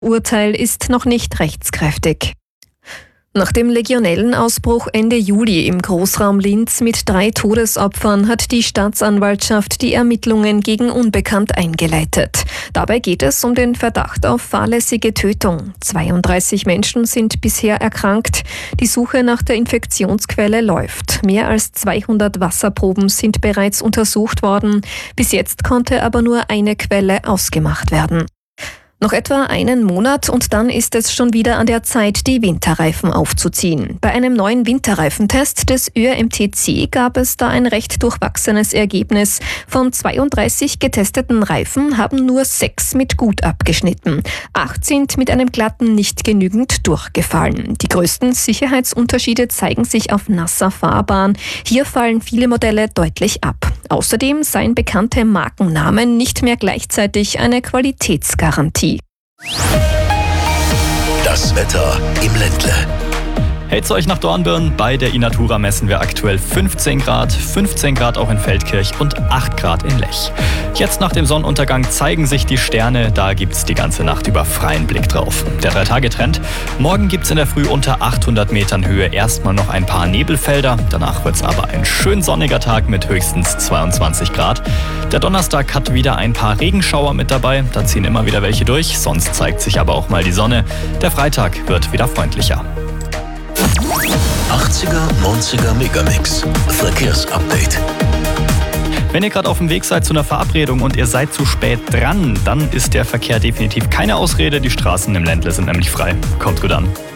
Urteil ist noch nicht rechtskräftig. Nach dem Legionellenausbruch Ende Juli im Großraum Linz mit 3 Todesopfern hat die Staatsanwaltschaft die Ermittlungen gegen Unbekannt eingeleitet. Dabei geht es um den Verdacht auf fahrlässige Tötung. 32 Menschen sind bisher erkrankt. Die Suche nach der Infektionsquelle läuft. Mehr als 200 Wasserproben sind bereits untersucht worden. Bis jetzt konnte aber nur eine Quelle ausgemacht werden. Noch etwa einen Monat und dann ist es schon wieder an der Zeit, die Winterreifen aufzuziehen. Bei einem neuen Winterreifentest des ÖMTC gab es da ein recht durchwachsenes Ergebnis. Von 32 getesteten Reifen haben nur 6 mit gut abgeschnitten. 8 sind mit einem glatten nicht genügend durchgefallen. Die größten Sicherheitsunterschiede zeigen sich auf nasser Fahrbahn. Hier fallen viele Modelle deutlich ab. Außerdem seien bekannte Markennamen nicht mehr gleichzeitig eine Qualitätsgarantie. Das Wetter im Ländle. Hält euch nach Dornbirn. Bei der Inatura messen wir aktuell 15 Grad auch in Feldkirch und 8 Grad in Lech. Jetzt nach dem Sonnenuntergang zeigen sich die Sterne, da gibt's die ganze Nacht über freien Blick drauf. Der 3-Tage-Trend. Morgen gibt's in der Früh unter 800 Metern Höhe erstmal noch ein paar Nebelfelder. Danach wird's aber ein schön sonniger Tag mit höchstens 22 Grad. Der Donnerstag hat wieder ein paar Regenschauer mit dabei. Da ziehen immer wieder welche durch, sonst zeigt sich aber auch mal die Sonne. Der Freitag wird wieder freundlicher. 80er, 90er Megamix. Verkehrsupdate. Wenn ihr gerade auf dem Weg seid zu einer Verabredung und ihr seid zu spät dran, dann ist der Verkehr definitiv keine Ausrede. Die Straßen im Ländle sind nämlich frei. Kommt gut an.